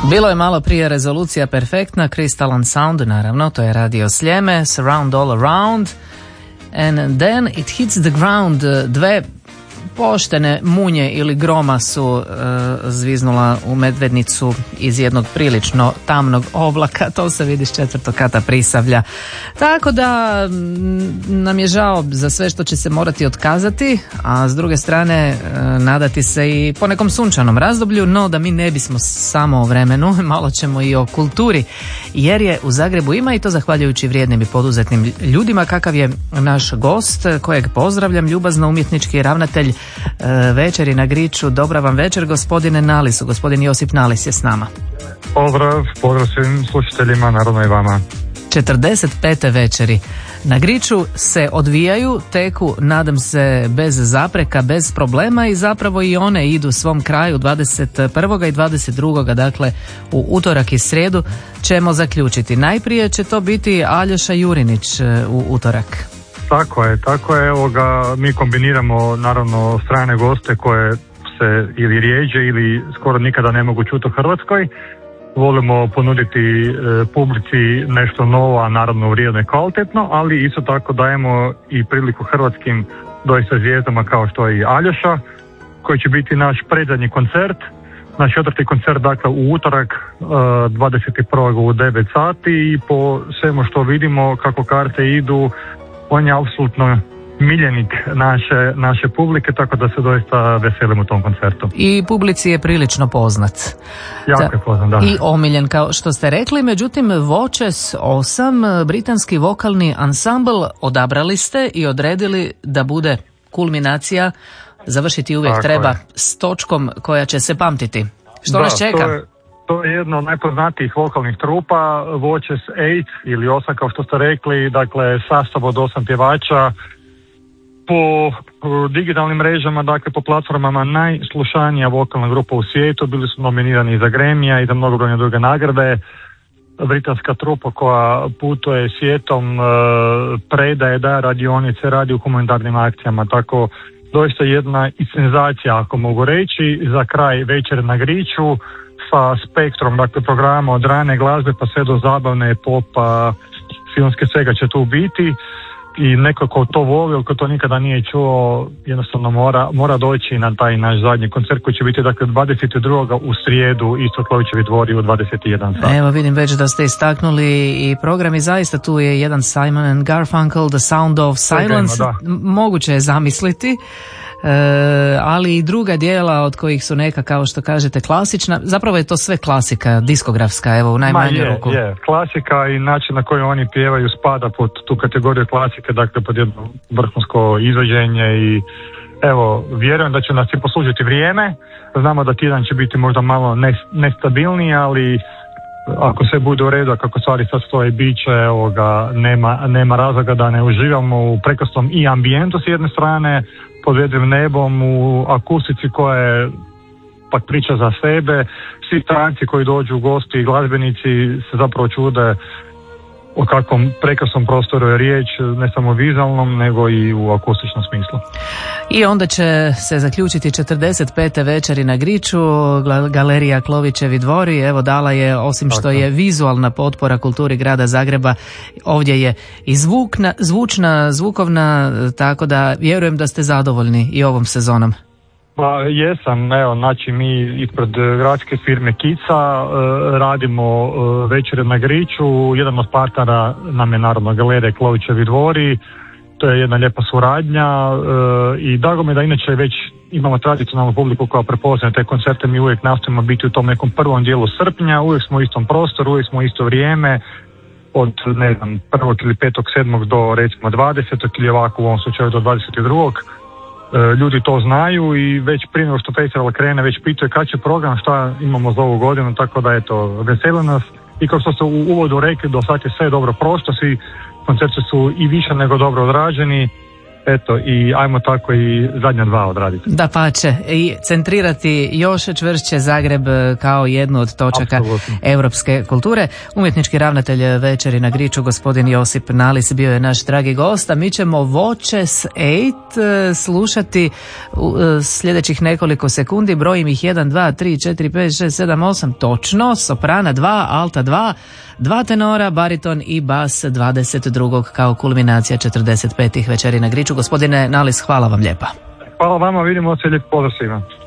Bilo je malo prije rezolucija perfektna, Crystalline Sound, naravno, to je Radio Sljeme, Surround All Around, and then it hits the ground. Dve poštene munje ili groma su zviznula u Medvednicu iz jednog prilično tamnog oblaka, to se vidi s 4. kata Prisavlja. Tako da nam je žao za sve što će se morati otkazati, a s druge strane nadati se i po nekom sunčanom razdoblju, no da mi ne bismo samo o vremenu, malo ćemo i o kulturi, jer je u Zagrebu ima, i to zahvaljujući vrijednim i poduzetnim ljudima, kakav je naš gost, kojeg pozdravljam ljubazno, umjetnički ravnatelj Večeri na Griču. Dobra vam večer, gospodine Nalisu. Gospodin Josip Nalis je s nama. Pozdrav svim slušateljima, naravno i vama. 45. večeri na Griču se odvijaju, teku, nadam se, bez zapreka, bez problema, i zapravo i one idu svom kraju 21. i 22. dakle u utorak i srijedu ćemo zaključiti. Najprije će to biti Aljoša Jurinić u utorak. Tako je, mi kombiniramo naravno strane goste koje se ili rijeđe ili skoro nikada ne mogu čuti u Hrvatskoj. Volimo ponuditi publici nešto novo, a naravno vrijedno i kvalitetno, ali isto tako dajemo i priliku hrvatskim doista zvijezdama kao što je i Aljoša, koji će biti naš predzadnji koncert. Naš 4. koncert, dakle, u utorak 21. u 9 sati, i po svemu što vidimo kako karte idu, on je apsolutno miljenik naše publike, tako da se doista veselimo u tom koncertu. I publici je prilično poznat. Jako je poznat, da. I omiljen, kao što ste rekli. Međutim, Voces 8, britanski vokalni ansambl, odabrali ste i odredili da bude kulminacija, završiti uvijek tako treba je s točkom koja će se pamtiti. Što nas čeka? To je jedno od najpoznatijih vokalnih trupa, Voces 8 ili 8 kao što ste rekli, dakle sastav od 8 pjevača, po digitalnim mrežama, dakle po platformama najslušanija vokalna grupa u svijetu, bili su nominirani za Grammy-a i za mnogobrojne druge nagrade. Britanska trupa koja putuje svijetom, predaje, daje radionice, radi u humanitarnim akcijama, tako doista jedna i senzacija, ako mogu reći, za kraj Večer na Griču, sa spektrom, dakle, programa od rane glazbe pa sve do zabavne, popa, filmske, svega će tu biti, i neko ko to voli ili ko to nikada nije čuo, jednostavno mora doći na taj naš zadnji koncert koji će biti, dakle, 22. u srijedu, isto Klovićevi dvori u 21 sat. Evo, vidim već da ste istaknuli i program, i zaista tu je jedan Simon and Garfunkel, The Sound of Silence, moguće je zamisliti. Ali i druga dijela od kojih su neka, kao što kažete, klasična. Zapravo je to sve klasika, diskografska, evo, u najmanju ruku. Je, klasika, i način na koji oni pjevaju spada pod tu kategoriju klasike, dakle pod jedno vrhunsko izvođenje, i evo, vjerujem da će nas i poslužiti vrijeme. Znamo da tjedan će biti možda malo nestabilniji, ali ako sve bude u redu, a kako stvari sad stoje, bit će, nema razloga da ne uživamo u prekrasnom i ambijentu s jedne strane, pod vedrim nebom, u akustici koja je pak priča za sebe. Svi stranci koji dođu u gosti i glazbenici se zapravo čude o kakvom prekrasnom prostoru je riječ, ne samo vizualnom, nego i u akustičnom smislu. I onda će se zaključiti 45. večeri na Griču, galerija Klovićevi dvori. Evo, dala je, osim što je vizualna potpora kulturi grada Zagreba, ovdje je i zvučna, zvukovna, tako da vjerujem da ste zadovoljni i ovom sezonom. Pa jesam, evo, znači mi ispred gradske firme Kica radimo večere na Griču, jedan od partnera nam je naravno galerija Klovićevi dvori, to je jedna lijepa suradnja, i drago mi da inače već imamo tradicionalnu publiku koja prepoznaje te koncerte. Mi uvijek nastojimo biti u tom nekom prvom dijelu srpnja, uvijek smo u istom prostoru, uvijek smo u isto vrijeme, od 1. ili 5. 7. do recimo 20. ili ovako u ovom slučaju do 22. Ljudi to znaju i već prije nego što festival krene već pitaju kad će program, šta imamo za ovu godinu, tako da eto, veseli nas, i kao što ste u uvodu rekli, do sad je sve dobro prošlo, svi koncerti su i više nego dobro odrađeni, eto, i ajmo tako i zadnja dva odraditi. Da pače, i centrirati još čvršće Zagreb kao jednu od točaka Apsolutno. europske kulture. Umjetnički ravnatelj Večeri na Griču, gospodin Josip Nalis, bio je naš dragi gost, a mi ćemo Watches 8 slušati u sljedećih nekoliko sekundi. Brojim ih 1, 2, 3, 4, 5, 6, 7, 8, točno, soprana 2, alta 2, 2 tenora, bariton i bas 22. kao kulminacija 45. Večeri na Griču. Gospodine Nalis, hvala vam lijepa. Hvala vama, vidimo se, lijep pozdrav svima.